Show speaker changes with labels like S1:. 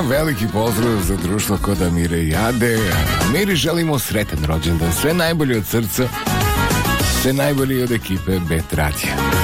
S1: veliki pozdrav za društvo kod Amire i Ade. Amiri želimo sretan rođendan, sve najbolje od srca, sve najbolje od ekipe Bet Radija.